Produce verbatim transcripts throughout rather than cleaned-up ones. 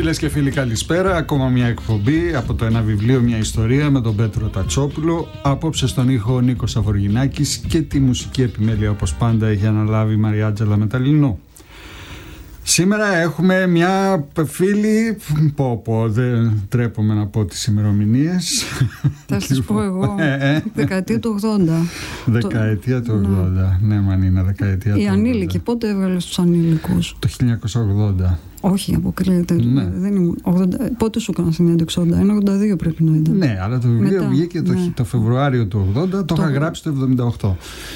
Φίλες και φίλοι, καλησπέρα. Ακόμα μια εκπομπή από το Ένα Βιβλίο, μια ιστορία με τον Πέτρο Τατσόπουλο. Απόψε στον ήχο ο Νίκος Αβοργινάκης και τη μουσική επιμέλεια, όπως πάντα, έχει αναλάβει η Μαριάτζελα Μεταλλινού. Σήμερα έχουμε μια φίλη, πω πω, δεν τρέπομαι να πω τις ημερομηνίες. Θα σας πω εγώ, δεκαετία του ογδόντα. Δεκαετία του ογδόντα, ναι, ναι μαν είναι δεκαετία του ογδόντα. Οι ανήλικοι, πότε έβγαλε στους ανήλικους? Το χίλια εννιακόσια ογδόντα. Όχι, αποκλείεται. Ναι. Δεν ήμουν, ογδόντα, πότε σου έκανα συνέντευξη? ογδόντα ένα ογδόντα δύο πρέπει να ήταν. Ναι, αλλά το βιβλίο μετά βγήκε το, ναι. το Φεβρουάριο του ογδόντα, το, το είχα γράψει το εβδομήντα οκτώ.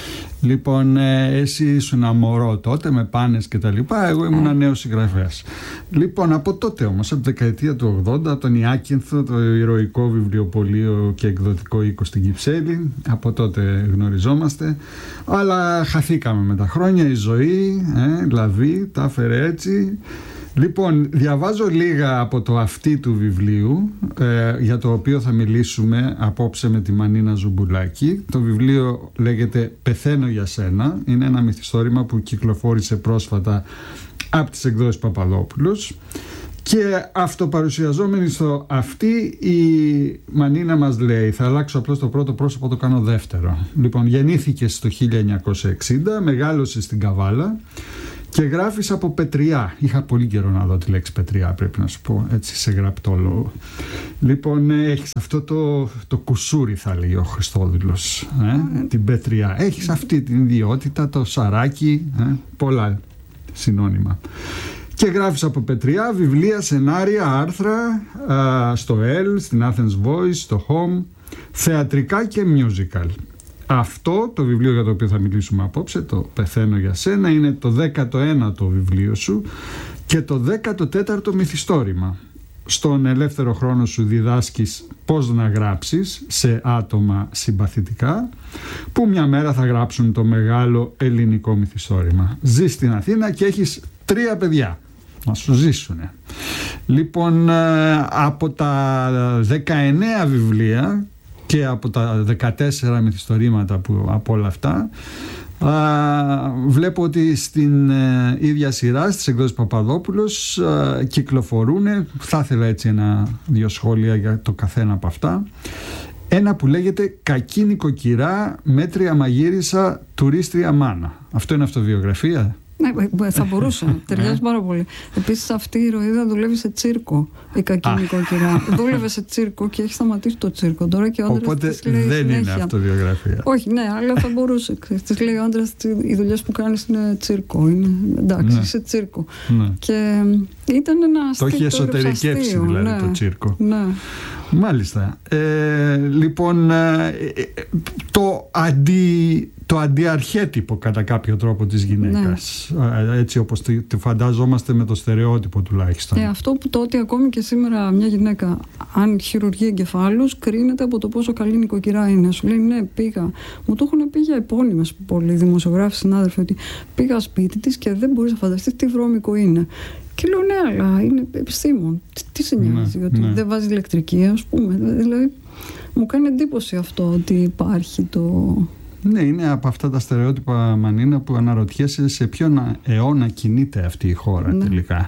Λοιπόν, εσύ ήσουν μωρό τότε με πάνες και τα λοιπά, εγώ ήμουν mm. νέος συγγραφέας. Λοιπόν, από τότε όμως, από τη δεκαετία του ογδόντα, τον Ιάκυνθο, το ηρωικό βιβλιοπωλείο και εκδοτικό οίκο στην Κυψέλη, από τότε γνωριζόμαστε, αλλά χαθήκαμε με τα χρόνια, η ζωή, ε, λαβή, τα έφερε έτσι. Λοιπόν, διαβάζω λίγα από το αυτί του βιβλίου, ε, για το οποίο θα μιλήσουμε απόψε με τη Μανίνα Ζουμπουλάκη. Το βιβλίο λέγεται «Πεθαίνω για σένα». Είναι ένα μυθιστόρημα που κυκλοφόρησε πρόσφατα από τις εκδόσεις Παπαδόπουλος. Και αυτοπαρουσιαζόμενη στο αυτί, η Μανίνα μας λέει, θα αλλάξω απλώς το πρώτο πρόσωπο, το κάνω δεύτερο. Λοιπόν, γεννήθηκε στο χίλια εννιακόσια εξήντα, μεγάλωσε στην Καβάλα και γράφεις από Πετριά. Είχα πολύ καιρό να δω τη λέξη Πετριά, πρέπει να σου πω, έτσι σε γραπτό λόγο. Λοιπόν, έχεις αυτό το, το κουσούρι, θα λέει ο Χριστόδουλος, ε, την Πετριά. Έχεις αυτή την ιδιότητα, το σαράκι, ε, πολλά συνώνυμα. Και γράφεις από Πετριά βιβλία, σενάρια, άρθρα, α, στο L, στην Athens Voice, στο Home, θεατρικά και musical. Αυτό το βιβλίο για το οποίο θα μιλήσουμε απόψε, το «Πεθαίνω για σένα», είναι το δέκατο ένατο βιβλίο σου και το δέκατο τέταρτο μυθιστόρημα. Στον ελεύθερο χρόνο σου διδάσκεις πώς να γράψεις σε άτομα συμπαθητικά, που μια μέρα θα γράψουν το μεγάλο ελληνικό μυθιστόρημα. Ζεις στην Αθήνα και έχεις τρία παιδιά να σου ζήσουνε. Λοιπόν, από τα δεκαεννέα βιβλία και από τα δεκατέσσερα μυθιστορήματα που από όλα αυτά, α, βλέπω ότι στην ε, ίδια σειρά, στις εκδόσεις Παπαδόπουλος, α, κυκλοφορούν, θα ήθελα έτσι ένα-δυο σχόλια για το καθένα από αυτά. Ένα που λέγεται «Κακή νοικοκυρά, μέτρια μαγείρισα, τουρίστρια μάνα». Αυτό είναι αυτοβιογραφία? Ναι, θα μπορούσε. Ταιριάζει πάρα πολύ. Επίσης, αυτή η ηρωίδα δουλεύει σε τσίρκο. Η κακή νοικοκυρά. Δούλευε σε τσίρκο και έχει σταματήσει το τσίρκο τώρα και ο άντρας οπότε της λέει δεν συνέχεια. Είναι αυτοβιογραφία. Όχι, ναι, αλλά θα μπορούσε. Της λέει ο άντρας, οι δουλειές που κάνεις είναι τσίρκο. Είναι, εντάξει, ναι. Σε τσίρκο. Ναι. Και ήταν ένα αστείο. Το έχει εσωτερικεύσει δηλαδή, ναι, το τσίρκο. Ναι. Μάλιστα. Ε, λοιπόν, ε, το αντι... το αντιαρχέτυπο κατά κάποιο τρόπο της γυναίκας, ναι. Έτσι όπως τη φαντάζομαστε με το στερεότυπο τουλάχιστον. Ε, αυτό που το ότι ακόμη και σήμερα μια γυναίκα αν χειρουργεί εγκεφάλους κρίνεται από το πόσο καλή νοικοκυρά είναι. Σου λέει ναι, πήγα, μου το έχουν πει για επώνυμες πολλοί δημοσιογράφοι συνάδελφοι, ότι πήγα σπίτι της και δεν μπορείς να φανταστείς τι βρώμικο είναι. Και λέω ναι, αλλά είναι επιστήμον. Τι, τι σε νοιάζει, ναι, ότι ναι. δεν βάζει ηλεκτρική, ας πούμε. Δηλαδή μου κάνει εντύπωση αυτό ότι υπάρχει το... Ναι, είναι από αυτά τα στερεότυπα, Μανίνα, που αναρωτιέσαι σε ποιον αιώνα κινείται αυτή η χώρα, ναι. τελικά.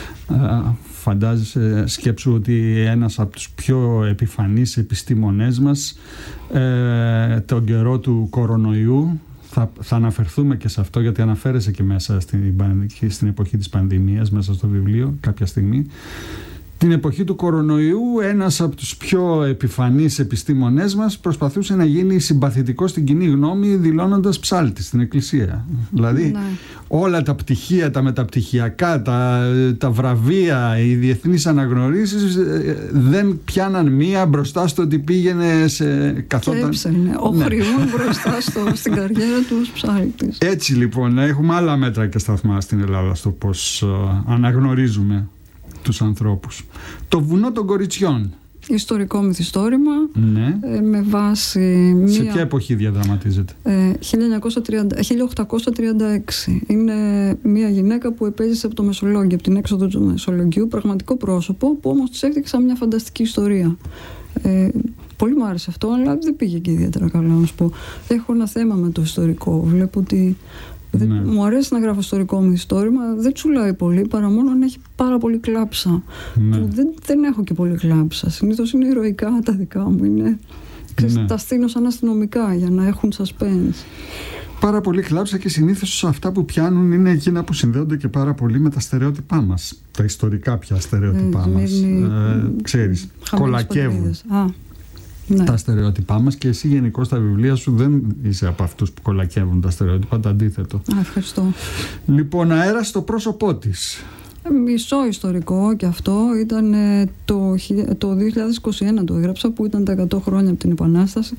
Φαντάζεσαι, σκέψου ότι ένας από τους πιο επιφανείς επιστήμονές μας, ε, τον καιρό του κορονοϊού, θα, θα αναφερθούμε και σε αυτό, γιατί αναφέρεσαι και μέσα στην, στην εποχή της πανδημίας, μέσα στο βιβλίο κάποια στιγμή. Την εποχή του κορονοϊού, ένας από τους πιο επιφανείς επιστήμονές μας προσπαθούσε να γίνει συμπαθητικός στην κοινή γνώμη, δηλώνοντας ψάλτη στην εκκλησία. Δηλαδή, ναι. όλα τα πτυχία, τα μεταπτυχιακά, τα, τα βραβεία, οι διεθνείς αναγνωρίσεις δεν πιάναν μία μπροστά στο ότι πήγαινε σε καθόταν... Και έψελνε, οχριούν ναι. μπροστά στο, στην καριέρα του ως ψάλτης. Έτσι λοιπόν, έχουμε άλλα μέτρα και σταθμά στην Ελλάδα στο πώς uh, αναγνωρίζουμε τους ανθρώπους. Το βουνό των κοριτσιών. Ιστορικό μυθιστόρημα, ναι. ε, με βάση μία... Σε ποια εποχή διαδραματίζεται? Ε, χίλια οκτακόσια τριάντα έξι. Είναι μία γυναίκα που επέζησε από το Μεσολόγγιο, από την έξοδο του Μεσολογγίου, πραγματικό πρόσωπο, που όμως της έφτιαξε σαν μια φανταστική ιστορία. Ε, πολύ μου άρεσε αυτό, αλλά δεν πήγε και ιδιαίτερα καλά, να σου πω. Έχω ένα θέμα με το ιστορικό. Βλέπω ότι Ναι. Δεν, μου αρέσει να γράφω ιστορικό μυθιστόρημα, δεν τσουλάει πολύ, παρά μόνο αν έχει πάρα πολύ κλάψα. Ναι. Που δεν, δεν έχω και πολύ κλάψα. Συνήθως είναι ηρωικά τα δικά μου. Είναι, ξέρεις, ναι. Τα στείνω σαν αστυνομικά για να έχουν suspense. Πάρα πολύ κλάψα και συνήθως αυτά που πιάνουν είναι εκείνα που συνδέονται και πάρα πολύ με τα στερεότυπά μας. Τα ιστορικά πια στερεότυπά ε, μας. Ε, ξέρεις, κολακεύουν. Ναι. Τα στερεότυπά μας, και εσύ γενικώς στα βιβλία σου δεν είσαι από αυτούς που κολακεύουν τα στερεότυπα, το αντίθετο. Α, ευχαριστώ. Λοιπόν, αέρα στο πρόσωπό της. Μισό ιστορικό και αυτό ήταν το, το δύο χιλιάδες είκοσι ένα το έγραψα, που ήταν τα εκατό χρόνια από την Επανάσταση.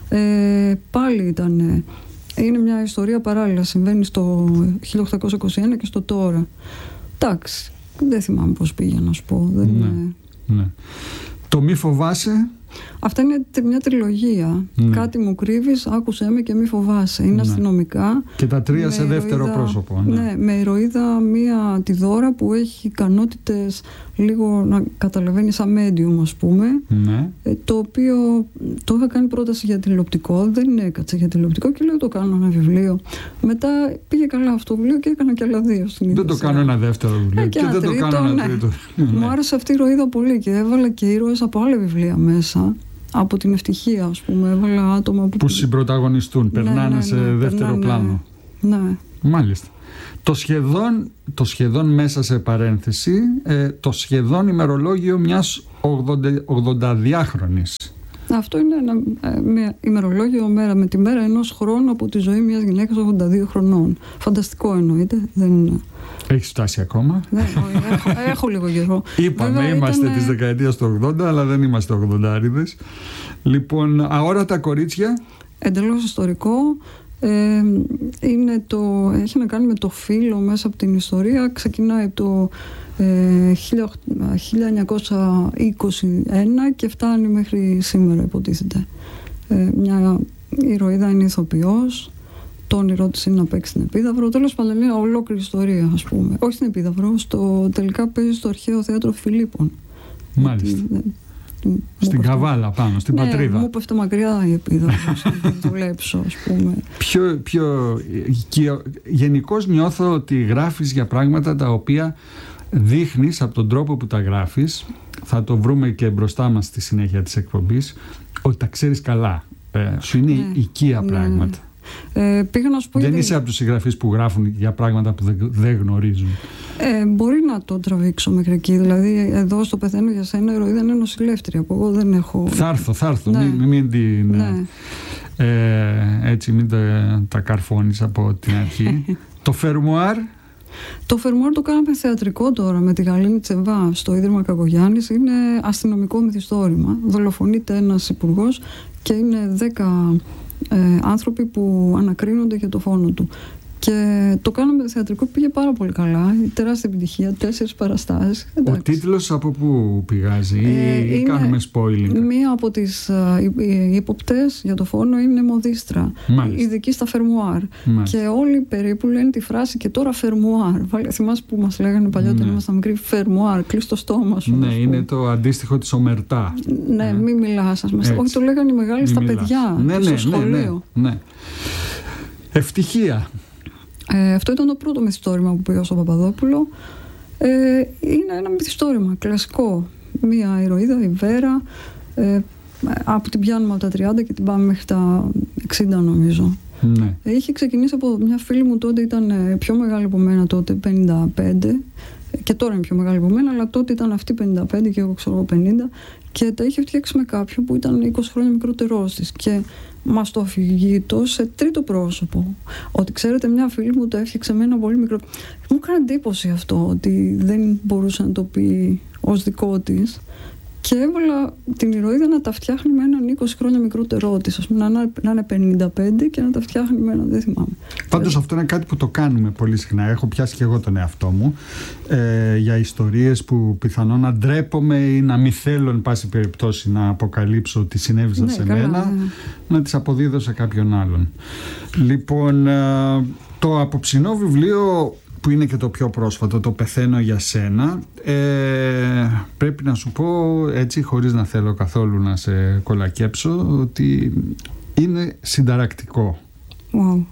Ε, πάλι ήταν, είναι μια ιστορία παράλληλα, συμβαίνει στο χίλια οκτακόσια είκοσι ένα και στο τώρα. Εντάξει, δεν θυμάμαι πώς πήγε να σου πω. Δεν ναι, είναι... ναι. Το μη φοβάσαι. Αυτά είναι μια τριλογία. Ναι. Κάτι μου κρύβεις, άκουσέ με και μη φοβάσαι. Είναι ναι. αστυνομικά. Και τα τρία σε δεύτερο ηρωίδα, πρόσωπο. Ναι. ναι, με ηρωίδα μία τη Δώρα που έχει ικανότητες λίγο να καταλαβαίνει σαν medium, ας πούμε. Ναι. Ε, το οποίο το είχα κάνει πρόταση για τηλεοπτικό, δεν έκατσε για τηλεοπτικό και λέω το κάνω ένα βιβλίο. Μετά πήγε καλά αυτό το βιβλίο και έκανα και άλλα δύο στην ίδια. Δεν το κάνω ένα δεύτερο βιβλίο. Ε, και, και δεν τρίτο, το κάνω ένα ναι. τρίτο. Μου άρεσε αυτή η ηρωίδα πολύ και έβαλα και ήρωες από άλλα βιβλία μέσα. Από την ευτυχία, ας πούμε, έβαλα άτομα που, που συμπροταγωνιστούν, ναι, περνάνε ναι, ναι, σε ναι, δεύτερο περνάνε, πλάνο. Ναι. Μάλιστα. Το σχεδόν, το σχεδόν μέσα σε παρένθεση, ε, το σχεδόν ημερολόγιο μιας ογδονταδιάχρονης. Αυτό είναι ένα ε, ημερολόγιο μέρα με τη μέρα ενός χρόνου από τη ζωή μιας γυναίκας ογδόντα δύο χρονών. Φανταστικό εννοείται, δεν είναι. Έχεις φτάσει ακόμα? Ναι, έχω, έχω λίγο καιρό. Είπαμε, βέβαια, είμαστε ήταν... της δεκαετίας του ογδόντα, αλλά δεν είμαστε ογδοντάριδες. Λοιπόν, αόρατα κορίτσια. Εντελώς ιστορικό. Ε, είναι το, έχει να κάνει με το φύλο μέσα από την ιστορία. Ξεκινάει από το ε, χίλια εννιακόσια είκοσι ένα και φτάνει μέχρι σήμερα, υποτίθεται. Ε, μια ηρωίδα είναι ηθοποιός. Το όνειρό της είναι να παίξει στην Επίδαυρο. Τέλος πάντων, είναι ολόκληρη ιστορία, ας πούμε. Όχι στην Επίδαυρο, στο, τελικά παίζει στο Αρχαίο Θέατρο Φιλίππων. Μάλιστα. Γιατί, ναι, στην Καβάλα πάνω, στην ναι, Πατρίδα. Μου πέφτει μακριά η Επίδαυρο, να την δουλέψω, ας πούμε. Πιο, πιο, γενικώς νιώθω ότι γράφεις για πράγματα τα οποία δείχνεις από τον τρόπο που τα γράφεις, θα το βρούμε και μπροστά μας στη συνέχεια της εκπομπής, ότι τα ξέρεις καλά. Ε, σου είναι ναι, οικία πράγματα. Ναι. Ε, πήγα να σου πω δεν γιατί... είσαι από τους συγγραφείς που γράφουν για πράγματα που δεν, δεν γνωρίζουν. Ε, μπορεί να το τραβήξω μέχρι εκεί. Δηλαδή, εδώ στο Πεθαίνω για σένα, η ηρωίδα είναι νοσηλεύτρια. Που εγώ δεν έχω. Θα έρθω, θα έρθω. Ναι. Μην, μην την. Ναι. Ε, έτσι, μην τα, τα καρφώνεις από την αρχή. Το Φερμουάρ. Το Φερμουάρ το κάναμε θεατρικό τώρα με τη Γαλήνη Τσεβά στο Ίδρυμα Κακογιάννης. Είναι αστυνομικό μυθιστόρημα. Δολοφονείται ένας υπουργός και είναι δέκα. Ε, άνθρωποι που ανακρίνονται για το φόνο του. Και το κάναμε θεατρικό, πήγε πάρα πολύ καλά. Τεράστια επιτυχία, τέσσερις παραστάσεις. Ο τίτλος από πού πηγάζει ε, ή κάνουμε spoiling? Μία από τις uh, ύποπτες για το φόνο είναι μοδίστρα. Μάλιστα. Ειδική στα Φερμουάρ. Μάλιστα. Και όλοι περίπου λένε τη φράση και τώρα Φερμουάρ. Θυμάσαι που μας λέγανε παλιότερα, ναι, ήμασταν μικροί, Φερμουάρ, κλείς το στόμα σου. Ναι, είναι το αντίστοιχο της ομερτά. Ναι, ναι. Μην μιλάς. Όχι, το λέγανε οι μεγάλοι στα μιλάς. Παιδιά. Ναι, ναι, στο ναι, σχολείο. Ναι, ναι. Ευτυχία. Ε, αυτό ήταν το πρώτο μυθιστόρημα που πήγα στο Παπαδόπουλο. Ε, είναι ένα μυθιστόρημα κλασικό. Μία ηρωίδα, η Βέρα. Ε, από την πιάνουμε από τα τριάντα και την πάμε μέχρι τα εξήντα, νομίζω. Ναι. Ε, είχε ξεκινήσει από μια φίλη μου, τότε ήταν πιο μεγάλη από μένα, τότε πενήντα πέντε. Και τώρα είναι πιο μεγάλη από μένα, αλλά τότε ήταν αυτή πενήντα πέντε και εγώ ξέρω πενήντα. Και τα είχε φτιάξει με κάποιον που ήταν είκοσι χρόνια μικρότερός της. Και μας το αφηγείτο σε τρίτο πρόσωπο. Ότι ξέρετε, μια φίλη μου το έφτιαξε με ένα πολύ μικρό. Μου έκανε εντύπωση αυτό, ότι δεν μπορούσε να το πει ως δικό της. Και έβαλα την ηρωίδα να τα φτιάχνει με έναν είκοσι χρόνια μικρότερό της. Ας πούμε, να, να είναι πενήντα πέντε και να τα φτιάχνει με έναν, δεν θυμάμαι. Πάντως αυτό είναι κάτι που το κάνουμε πολύ συχνά. Έχω πιάσει και εγώ τον εαυτό μου ε, για ιστορίες που πιθανόν να ντρέπομαι ή να μην θέλω, εν πάση περιπτώσει, να αποκαλύψω ότι συνέβησαν, ναι, σε καλά, μένα, ναι, να τις αποδίδω σε κάποιον άλλον. Λοιπόν, ε, το απόψινό βιβλίο, που είναι και το πιο πρόσφατο, το Πεθαίνω για σένα, ε, πρέπει να σου πω έτσι, χωρίς να θέλω καθόλου να σε κολακέψω, ότι είναι συνταρακτικό. Wow.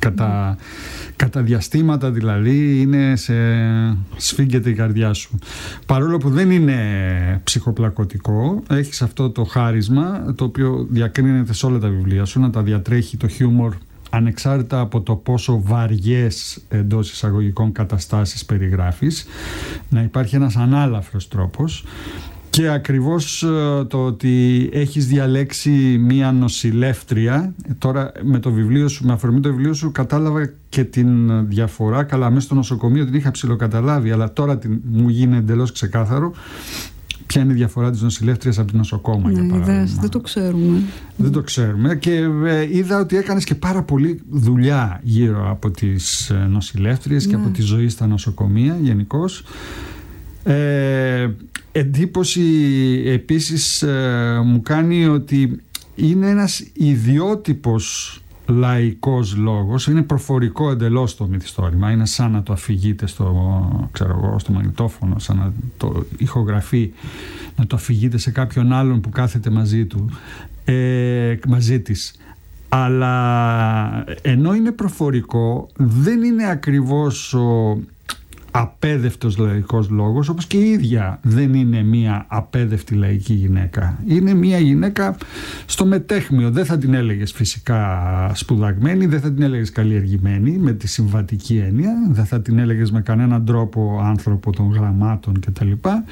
Κατά, κατά διαστήματα δηλαδή είναι σε, σφίγγεται η καρδιά σου. Παρόλο που δεν είναι ψυχοπλακωτικό, έχεις αυτό το χάρισμα το οποίο διακρίνεται σε όλα τα βιβλία σου, να τα διατρέχει το χιούμορ ανεξάρτητα από το πόσο βαριές εντός εισαγωγικών καταστάσεις περιγράφεις, να υπάρχει ένας ανάλαφρος τρόπος. Και ακριβώς το ότι έχεις διαλέξει μία νοσηλεύτρια, τώρα με το βιβλίο σου, με αφορμή το βιβλίο σου κατάλαβα και την διαφορά, καλά μέσα στο νοσοκομείο την είχα ψιλοκαταλάβει, αλλά τώρα την, μου γίνει εντελώς ξεκάθαρο ποια είναι η διαφορά της νοσηλεύτριας από την νοσοκόμα, ναι, για παράδειγμα. Ιδέες, δεν το ξέρουμε. Δεν το ξέρουμε και ε, είδα ότι έκανες και πάρα πολύ δουλειά γύρω από τις νοσηλεύτριες, ναι, και από τη ζωή στα νοσοκομεία γενικώς. Ε, εντύπωση επίσης ε, μου κάνει ότι είναι ένας ιδιότυπος λαϊκός λόγος, είναι προφορικό εντελώς το μυθιστόρημα, είναι σαν να το αφηγείτε στο, ξέρω εγώ, στο μαγνητόφωνο, σαν να το ηχογραφεί, να το αφηγείτε σε κάποιον άλλον που κάθεται μαζί του, ε, μαζί της. Αλλά ενώ είναι προφορικό, δεν είναι ακριβώς ο απέδευτος λαϊκός λόγος, όπως και η ίδια δεν είναι μία απέδευτη λαϊκή γυναίκα. Είναι μία γυναίκα στο μετέχμιο. Δεν θα την έλεγες φυσικά σπουδαγμένη, δεν θα την έλεγες καλλιεργημένη με τη συμβατική έννοια, δεν θα την έλεγες με κανέναν τρόπο άνθρωπο των γραμμάτων κτλ.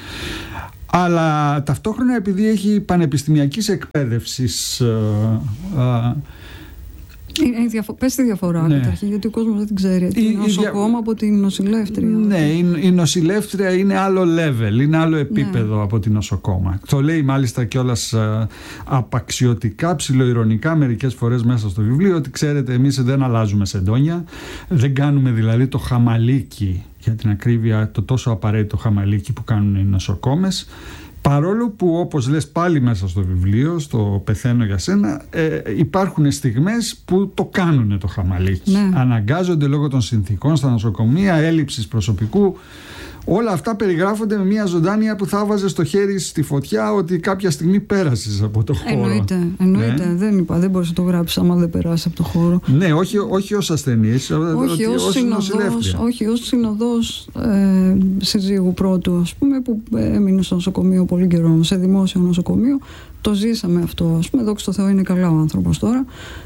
Αλλά ταυτόχρονα, επειδή έχει πανεπιστημιακής εκπαίδευσης, ε, ε, πες τη διαφορά, ναι, καταρχήν, γιατί ο κόσμος δεν την ξέρει. Η νοσοκόμα δια... από την νοσηλεύτρια. Ναι, η, η νοσηλεύτρια είναι άλλο level, είναι άλλο επίπεδο, ναι, από την νοσοκόμα. Το λέει μάλιστα κιόλας α, απαξιωτικά, ψιλοειρωνικά μερικές φορές μέσα στο βιβλίο, ότι ξέρετε, εμείς δεν αλλάζουμε σεντόνια, δεν κάνουμε δηλαδή το χαμαλίκι, για την ακρίβεια το τόσο απαραίτητο χαμαλίκι που κάνουν οι νοσοκόμες. Παρόλο που, όπως λες πάλι μέσα στο βιβλίο, στο «Πεθαίνω για σένα», ε, υπάρχουν στιγμές που το κάνουν το χαμαλίκι. Ναι. Αναγκάζονται λόγω των συνθήκων στα νοσοκομεία, έλλειψης προσωπικού. Όλα αυτά περιγράφονται με μια ζωντάνια που θα βάζε στο χέρι στη φωτιά ότι κάποια στιγμή πέρασες από το χώρο. Εννοείται, εννοείται. Ναι. Δεν, είπα, δεν μπορείς να το γράψεις άμα δεν περάσει από το χώρο. Ναι, όχι, όχι ως ασθενής, όχι ως, ως συνοδός, όχι ως συνοδός ε, συζύγου πρώτου, ας πούμε, που έμεινε στο νοσοκομείο πολύ καιρό, σε δημόσιο νοσοκομείο. Το ζήσαμε αυτό, ας πούμε, δόξα τω Θεώ είναι καλά ο άνθρωπος τώρα.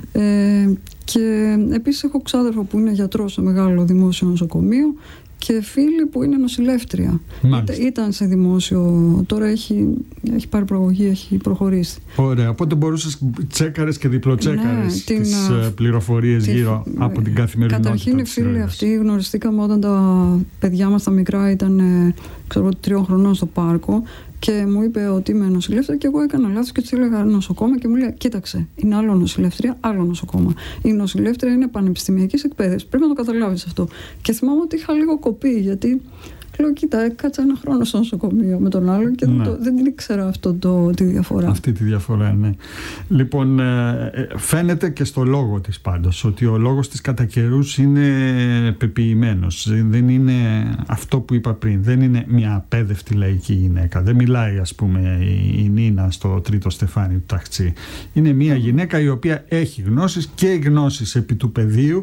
Ε, και επίσης έχω ξάδερφο που είναι γιατρός σε μεγάλο δημόσιο νοσοκομείο και φίλη που είναι νοσηλεύτρια. Ήταν, ήταν σε δημόσιο, τώρα έχει, έχει πάρει προαγωγή, έχει προχωρήσει. Ωραία, οπότε μπορούσες τσέκαρες και διπλοτσέκαρες, ναι, τις την, πληροφορίες την, γύρω την, από την καθημερινότητα. Καταρχήν οι φίλοι αυτοί γνωριστήκαμε όταν τα παιδιά μας τα μικρά ήταν, ξέρω, τριών χρονών στο πάρκο και μου είπε ότι είμαι νοσηλεύτρια και εγώ έκανα λάθος και της έλεγα νοσοκόμα και μου λέει κοίταξε, είναι άλλο νοσηλεύτρια, άλλο νοσοκόμα. Η νοσηλεύτρια είναι πανεπιστημιακής εκπαίδευσης, πρέπει να το καταλάβεις αυτό. Και θυμάμαι ότι είχα λίγο κοπεί γιατί λέω κοίτα, έκατσα ένα χρόνο στο νοσοκομείο με τον άλλον και ναι, δεν, το, δεν την ήξερα αυτό το, τη διαφορά. Αυτή τη διαφορά, ναι. Λοιπόν, φαίνεται και στο λόγο της πάντως ότι ο λόγος της κατά καιρούς είναι πεποιημένος. Δεν είναι αυτό που είπα πριν. Δεν είναι μια απέδευτη λαϊκή γυναίκα. Δεν μιλάει, ας πούμε, η Νίνα στο τρίτο στεφάνι του Ταχτσή. Είναι μια γυναίκα η οποία έχει γνώσεις και γνώσεις επί του πεδίου,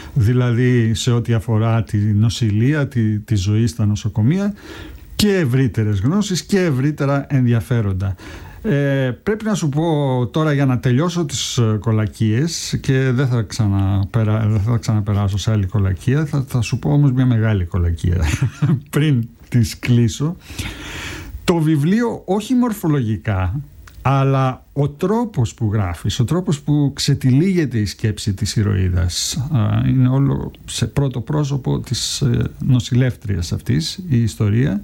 δηλαδή σε ό,τι αφορά τη νοσηλεία, τη, τη ζωή στα νοσοκομεία, και ευρύτερες γνώσεις και ευρύτερα ενδιαφέροντα. Ε, πρέπει να σου πω τώρα, για να τελειώσω τις κολακίες, και δεν θα, ξαναπερα, δεν θα ξαναπεράσω σε άλλη κολακία, θα, θα σου πω όμως μια μεγάλη κολακία πριν τις κλείσω. Το βιβλίο, όχι μορφολογικά, αλλά ο τρόπος που γράφεις, ο τρόπος που ξετυλίγεται η σκέψη της ηρωίδας, είναι όλο σε πρώτο πρόσωπο της νοσηλεύτριας αυτής η ιστορία,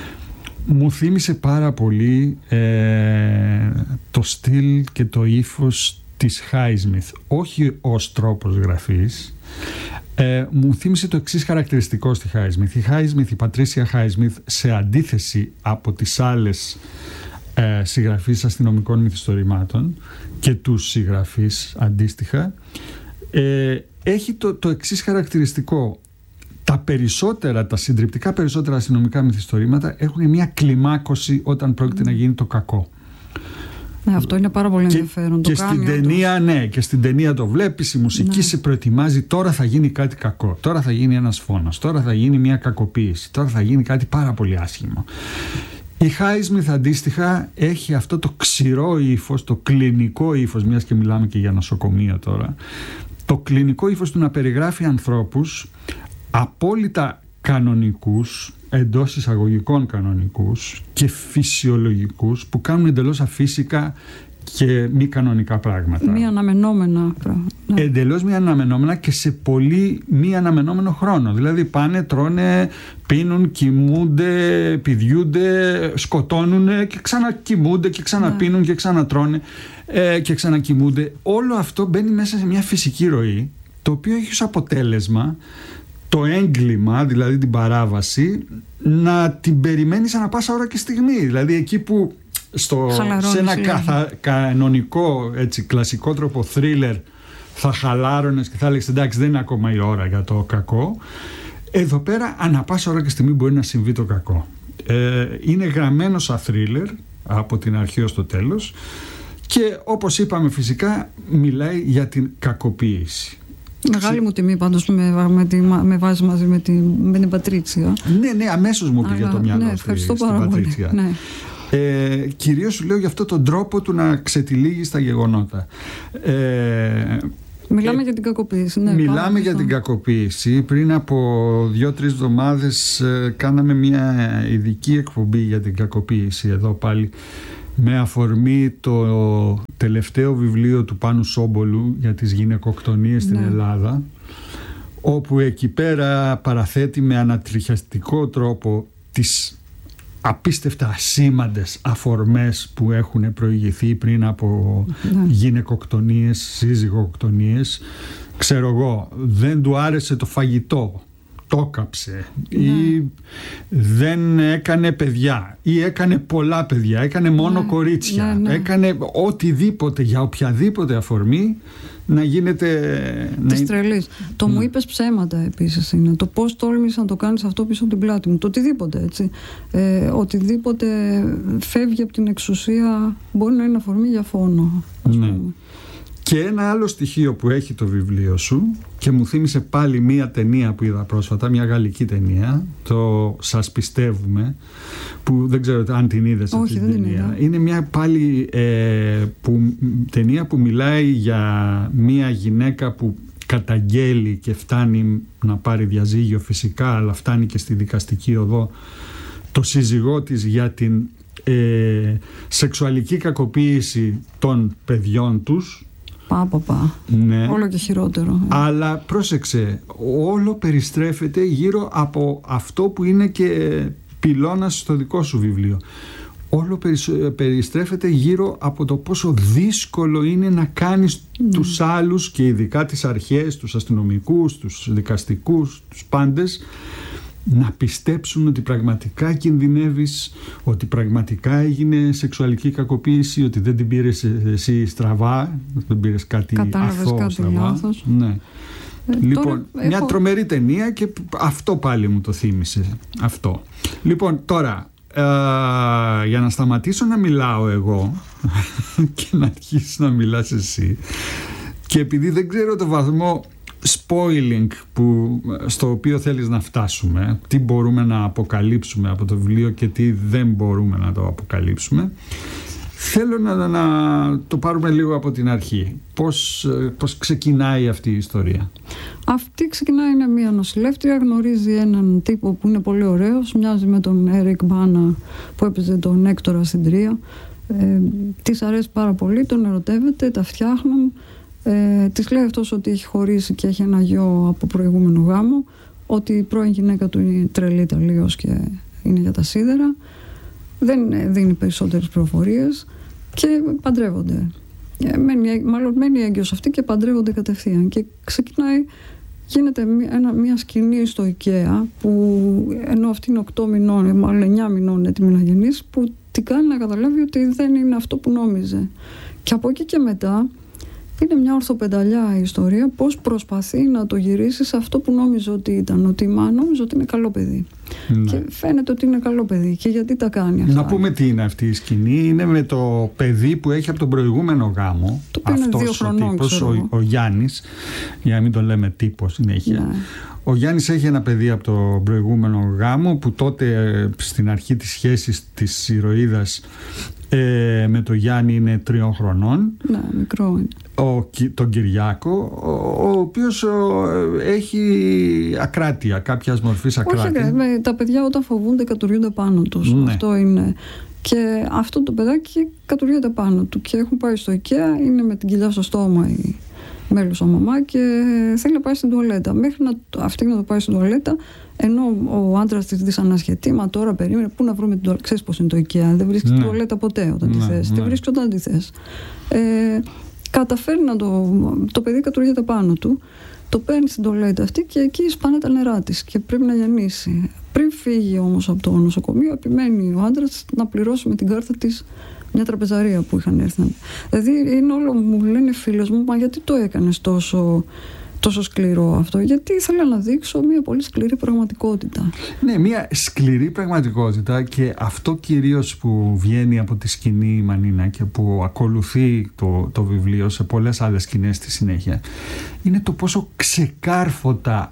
μου θύμισε πάρα πολύ ε, το στυλ και το ύφος της Highsmith, όχι ως τρόπος γραφής. Ε, μου θύμισε το εξής χαρακτηριστικό στη Highsmith. Η Highsmith, η Πατρίσια Highsmith, σε αντίθεση από τις άλλες ε, συγγραφείς αστυνομικών μυθιστορημάτων και τους συγγραφείς αντίστοιχα, ε, έχει το, το εξής χαρακτηριστικό. Τα περισσότερα, τα συντριπτικά περισσότερα αστυνομικά μυθιστορήματα έχουν μια κλιμάκωση όταν πρόκειται να γίνει το κακό. Ναι, αυτό είναι πάρα πολύ ενδιαφέρον. Και, το και κάνει, στην ταινία, όντως. ναι, και στην ταινία το βλέπεις, η μουσική ναι. σε προετοιμάζει, τώρα θα γίνει κάτι κακό, τώρα θα γίνει ένας φόνος, τώρα θα γίνει μια κακοποίηση, τώρα θα γίνει κάτι πάρα πολύ άσχημο. Η Highsmith αντίστοιχα έχει αυτό το ξηρό ύφος, το κλινικό ύφος, μιας και μιλάμε και για νοσοκομεία τώρα, το κλινικό ύφος του να περιγράφει ανθρώπους απόλυτα κανονικούς, εντός εισαγωγικών κανονικούς και φυσιολογικούς, που κάνουν εντελώς αφύσικα και μη κανονικά πράγματα. Μη αναμενόμενα πράγματα. Ναι. Εντελώς μη αναμενόμενα και σε πολύ μη αναμενόμενο χρόνο. Δηλαδή πάνε, τρώνε, πίνουν, κοιμούνται, πηδιούνται, σκοτώνουν και ξανακοιμούνται και ξαναπίνουν, ναι, και ξανατρώνε ε, και ξανακοιμούνται. Όλο αυτό μπαίνει μέσα σε μια φυσική ροή, το οποίο έχει ως αποτέλεσμα το έγκλημα, δηλαδή την παράβαση, να την περιμένεις ανά πάσα ώρα και στιγμή. Δηλαδή εκεί που στο, σε ένα καθα, κανονικό, έτσι, κλασικό τρόπο θρίλερ θα χαλάρωνες και θα έλεγες εντάξει, δεν είναι ακόμα η ώρα για το κακό, εδώ πέρα ανά πάσα ώρα και στιγμή μπορεί να συμβεί το κακό. Ε, είναι γραμμένο σαν θρίλερ από την αρχή ως το τέλος και όπως είπαμε φυσικά μιλάει για την κακοποίηση. Μεγάλη μου τιμή πάντως με, με, τη, με βάζει μαζί με, τη, με την Πατρίτσια. Ναι, ναι, αμέσως μου πήγε το μυαλό, ναι, ευχαριστώ στη, πάρα στην πολύ. Πατρίτσια. Ναι. Ε, κυρίως σου λέω για αυτό τον τρόπο του να ξετυλίγει στα γεγονότα. Ε, Μιλάμε ε, για την κακοποίηση. Ναι, μιλάμε για την κακοποίηση. Πριν από δύο-τρεις εβδομάδες ε, κάναμε μια ειδική εκπομπή για την κακοποίηση εδώ πάλι, με αφορμή το τελευταίο βιβλίο του Πάνου Σόμπολου για τις γυναικοκτονίες, ναι, στην Ελλάδα, όπου εκεί πέρα παραθέτει με ανατριχιαστικό τρόπο τις απίστευτα ασήμαντες αφορμές που έχουν προηγηθεί πριν από, ναι, γυναικοκτονίες, σύζυγοκτονίες. Ξέρω εγώ, δεν του άρεσε το φαγητό, το κάψε, ναι, ή δεν έκανε παιδιά, ή έκανε πολλά παιδιά, έκανε μόνο, ναι, κορίτσια, ναι, ναι, έκανε οτιδήποτε, για οποιαδήποτε αφορμή να γίνεται της τρελής. Το, ναι, μου είπες ψέματα επίσης είναι το πώς τόλμησες να το κάνεις αυτό πίσω από την πλάτη μου, το οτιδήποτε, έτσι, ε, οτιδήποτε φεύγει από την εξουσία μπορεί να είναι αφορμή για φόνο, ας ναι, πούμε. Και ένα άλλο στοιχείο που έχει το βιβλίο σου και μου θύμισε πάλι μία ταινία που είδα πρόσφατα, μια γαλλική ταινία, το «Σας πιστεύουμε», που δεν ξέρω αν την είδες. Όχι, αυτή την ταινία. Είναι μια πάλι ε, που, ταινία που μιλάει για μία γυναίκα που καταγγέλει και φτάνει να πάρει διαζύγιο φυσικά, αλλά φτάνει και στη δικαστική οδό το σύζυγό της για την ε, σεξουαλική κακοποίηση των παιδιών τους. Πα, πα, πα. Ναι. Όλο και χειρότερο. Αλλά πρόσεξε, όλο περιστρέφεται γύρω από αυτό που είναι και πυλώνας στο δικό σου βιβλίο. Όλο περιστρέφεται γύρω από το πόσο δύσκολο είναι να κάνεις, mm, τους άλλους και ειδικά τις αρχές, τους αστυνομικούς, τους δικαστικούς, τους πάντες, να πιστέψουν ότι πραγματικά κινδυνεύεις, ότι πραγματικά έγινε σεξουαλική κακοποίηση, ότι δεν την πήρες εσύ στραβά, δεν πήρες κάτι αθώο στραβά. Ναι. Ε, λοιπόν, τώρα μια έχω... τρομερή ταινία και αυτό πάλι μου το θύμισε. Αυτό. Λοιπόν, τώρα, ε, για να σταματήσω να μιλάω εγώ και να αρχίσεις να μιλάς εσύ, και επειδή δεν ξέρω το βαθμό spoiling που, στο οποίο θέλεις να φτάσουμε, τι μπορούμε να αποκαλύψουμε από το βιβλίο και τι δεν μπορούμε να το αποκαλύψουμε, θέλω να, να το πάρουμε λίγο από την αρχή. Πώς, πώς ξεκινάει αυτή η ιστορία? Αυτή ξεκινάει, είναι μια νοσηλεύτρια, γνωρίζει έναν τύπο που είναι πολύ ωραίος, μοιάζει με τον Έρικ Μπάνα που έπαιζε τον Έκτορα στην τρία. Ε, της αρέσει πάρα πολύ, τον ερωτεύεται, τα φτιάχνουν. Ε, της λέει αυτός ότι έχει χωρίσει και έχει ένα γιο από προηγούμενο γάμο, ότι η πρώην γυναίκα του είναι τρελή τελείως και είναι για τα σίδερα. Δεν δίνει περισσότερες πληροφορίες και παντρεύονται. Ε, μένει, μάλλον μένει έγκυος αυτή και παντρεύονται κατευθείαν. Και ξεκινάει, γίνεται μια, ένα, μια σκηνή στο IKEA που ενώ αυτή είναι οκτώ μηνών, μάλλον εννιά μηνών έτοιμη να γεννήσει, που την κάνει να καταλάβει ότι δεν είναι αυτό που νόμιζε. Και από εκεί και μετά Είναι μια ορθοπενταλιά η ιστορία, πώς προσπαθεί να το γυρίσει σε αυτό που νόμιζε ότι ήταν. Ότι η μάνα νόμιζε ότι είναι καλό παιδί. Ναι. Και φαίνεται ότι είναι καλό παιδί. Και γιατί τα κάνει αυτά. Να πούμε τι είναι αυτή η σκηνή. Είναι με το παιδί που έχει από τον προηγούμενο γάμο. Το οποίο είναι δύο χρονών, ο τύπος, ο, ο Γιάννης, για να μην τον λέμε τύπο συνέχεια. Ναι. Ο Γιάννης έχει ένα παιδί από τον προηγούμενο γάμο που τότε στην αρχή της σχέσης της ηρωίδας ε, με τον Γιάννη είναι τριών χρονών. Ναι, μικρό είναι. Ο, τον Κυριάκο, ο, ο οποίος ο, έχει ακράτεια, κάποιας μορφής ακράτεια. Όχι, με, τα παιδιά όταν φοβούνται κατουριούνται πάνω τους. Ναι. Αυτό είναι. Και αυτό το παιδάκι κατουριούνται πάνω του και έχουν πάει στο IKEA, είναι με την κοιλιά στο στόμα η μέλουσα μαμά και θέλει να πάει στην τουαλέτα. Μέχρι να, αυτή να το πάει στην τουαλέτα, ενώ ο άντρας της δυσανασχετεί, μα τώρα περίμενε, πού να βρούμε την τουαλέτα. Ξέρεις πώς είναι το IKEA, δεν βρίσκεις την τουαλέτα ποτέ όταν τη θες. Τη βρίσκεις όταν τη θες. Ε, καταφέρει να το. Το παιδί κατουργείται πάνω του, το παίρνει στην τουαλέτα αυτή και εκεί σπάνε τα νερά της και πρέπει να γεννήσει. Πριν φύγει όμως από το νοσοκομείο, επιμένει ο άντρας να πληρώσει με την κάρτα της μια τραπεζαρία που είχαν έρθει. Δηλαδή είναι όλο, μου λένε φίλες μου, μα γιατί το έκανες τόσο, τόσο σκληρό αυτό? Γιατί ήθελα να δείξω μια πολύ σκληρή πραγματικότητα. Ναι, μια σκληρή πραγματικότητα, και αυτό κυρίως που βγαίνει από τη σκηνή η Μανίνα και που ακολουθεί το, το βιβλίο σε πολλές άλλες σκηνές στη συνέχεια, είναι το πόσο ξεκάρφωτα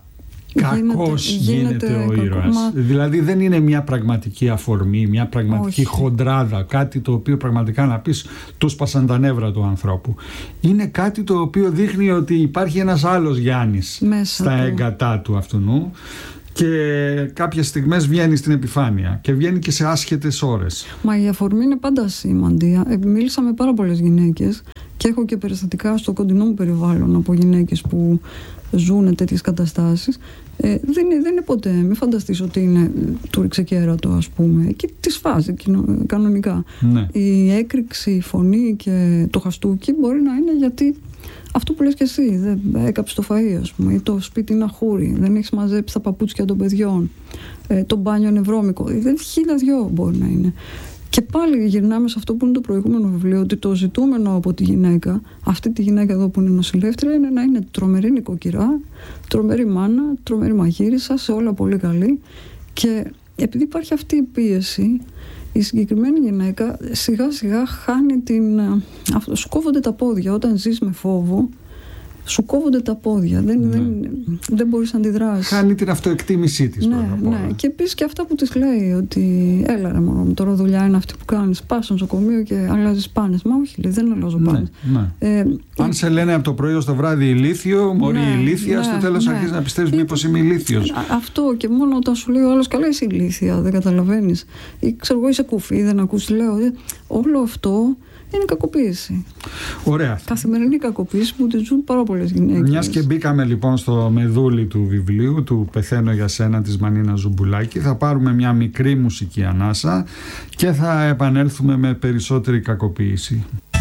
κακός γίνεται, γίνεται ο κακό, ήρωας. Μα... Δηλαδή δεν είναι μια πραγματική αφορμή, μια πραγματική Όχι. χοντράδα, κάτι το οποίο πραγματικά να πεις του σπάσαν τα νεύρα του ανθρώπου. Είναι κάτι το οποίο δείχνει ότι υπάρχει ένας άλλος Γιάννης μέσα στα του. έγκατά του αυτού και κάποιες στιγμές βγαίνει στην επιφάνεια και βγαίνει και σε άσχετες ώρες. Μα η αφορμή είναι πάντα σήμαντη. Μίλησα με πάρα πολλές γυναίκες και έχω και περιστατικά στο κοντινό μου περιβάλλον από γυναίκες που ζουν τέτοιες καταστάσεις. Ε, δεν, είναι, δεν είναι ποτέ, μην φανταστείς ότι είναι του ριξεκέρατο, ας πούμε. Εκεί τη σφάζει κανονικά. Ναι. Η έκρηξη, η φωνή και το χαστούκι μπορεί να είναι γιατί αυτό που λες και εσύ, δεν έκαψε το φαΐ, ας πούμε, ή το σπίτι είναι αχούρι, δεν έχεις μαζέψει τα παπούτσια των παιδιών, ε, το μπάνιο είναι βρώμικο, δεν χίλια δυο μπορεί να είναι. Και πάλι γυρνάμε σε αυτό που είναι το προηγούμενο βιβλίο, ότι το ζητούμενο από τη γυναίκα, αυτή τη γυναίκα εδώ που είναι νοσηλεύτρια, είναι να είναι τρομερή νοικοκυρά, τρομερή μάνα, τρομερή μαγείρισα, σε όλα πολύ καλή. Και επειδή υπάρχει αυτή η πίεση, η συγκεκριμένη γυναίκα σιγά σιγά χάνει την... Αυτό, σου κόβονται τα πόδια όταν ζεις με φόβο. Σου κόβονται τα πόδια, δεν, ναι. δεν, δεν μπορείς να αντιδράσεις. Χάνει την αυτοεκτίμησή της. Ναι, ναι. Και επίσης και αυτά που της λέει, ότι έλα ρε μωρό, τώρα δουλειά είναι αυτή που κάνεις, πας στο νοσοκομείο και αλλάζεις πάνες. Μα όχι, λέει, δεν αλλάζω πάνες. Ναι, ναι. Ε, Αν ε, σε λένε από το πρωί ως το βράδυ ηλίθιο, μωρή ναι, ηλίθια, ναι, στο τέλος ναι. αρχίζεις να πιστεύεις ή, μήπως είμαι ηλίθιος. Αυτό, και μόνο όταν σου λέει ο άλλος, καλά είσαι ηλίθια, δεν καταλαβαίνεις. Ή ξέρω εγώ είσαι κουφή, δεν ακούς, λέω. Όλο αυτό είναι κακοποίηση. Ωραία. Καθημερινή κακοποίηση που τη ζουν πάρα πολλές γυναίκες. Μιας και μπήκαμε λοιπόν στο μεδούλι του βιβλίου του «Πεθαίνω για σένα» της Μανίνας Ζουμπουλάκη, θα πάρουμε μια μικρή μουσική ανάσα και θα επανέλθουμε με περισσότερη κακοποίηση.